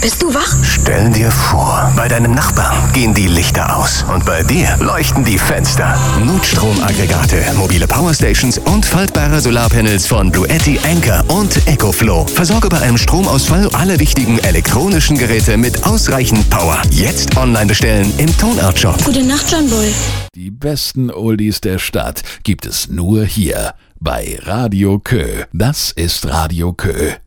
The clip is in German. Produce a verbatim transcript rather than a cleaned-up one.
Bist du wach? Stell dir vor, bei deinem Nachbarn gehen die Lichter aus und bei dir leuchten die Fenster. Notstromaggregate, mobile Powerstations und faltbare Solarpanels von Bluetti, Anker und EcoFlow. Versorge bei einem Stromausfall alle wichtigen elektronischen Geräte mit ausreichend Power. Jetzt online bestellen im Tonart-Shop. Gute Nacht, John Bull. Die besten Oldies der Stadt gibt es nur hier bei Radio Kö. Das ist Radio Kö.